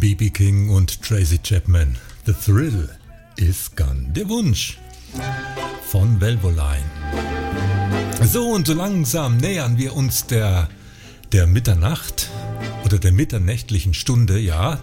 B.B. King und Tracy Chapman. The Thrill is gone. Der Wunsch von Velvoline. So, und so langsam nähern wir uns der Mitternacht oder der mitternächtlichen Stunde, ja.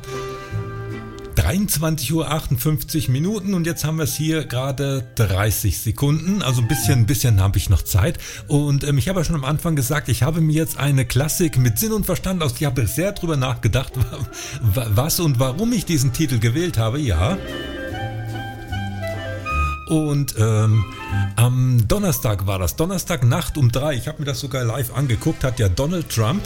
23:58 Uhr und jetzt haben wir es hier gerade 30 Sekunden, also ein bisschen habe ich noch Zeit und ich habe ja schon am Anfang gesagt, ich habe mir jetzt eine Klassik mit Sinn und Verstand aus, ich habe sehr drüber nachgedacht, was und warum ich diesen Titel gewählt habe, ja. Und am Donnerstag war das, Donnerstagnacht um 3, ich habe mir das sogar live angeguckt, hat ja Donald Trump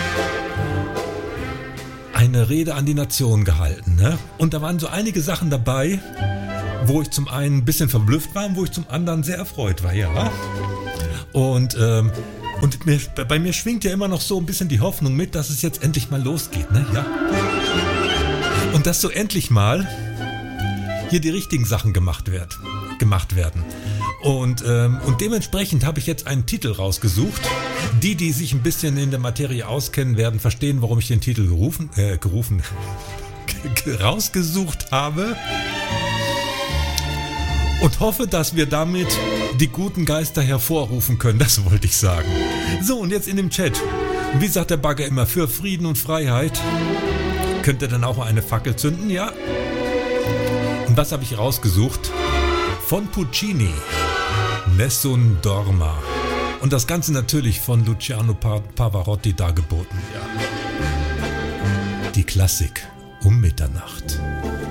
eine Rede an die Nation gehalten, ne? Und da waren so einige Sachen dabei, wo ich zum einen ein bisschen verblüfft war und wo ich zum anderen sehr erfreut war, ja. Und bei mir schwingt ja immer noch so ein bisschen die Hoffnung mit, dass es jetzt endlich mal losgeht, ne? Ja. Und dass so endlich mal hier die richtigen Sachen gemacht werden. Und dementsprechend habe ich jetzt einen Titel rausgesucht. Die sich ein bisschen in der Materie auskennen, werden verstehen, warum ich den Titel rausgesucht habe. Und hoffe, dass wir damit die guten Geister hervorrufen können, das wollte ich sagen. So, und jetzt in dem Chat. Wie sagt der Bagger immer, für Frieden und Freiheit könnt ihr dann auch eine Fackel zünden, ja? Und was habe ich rausgesucht? Von Puccini, Nessun Dorma. Und das Ganze natürlich von Luciano Pavarotti dargeboten, ja. Die Klassik um Mitternacht.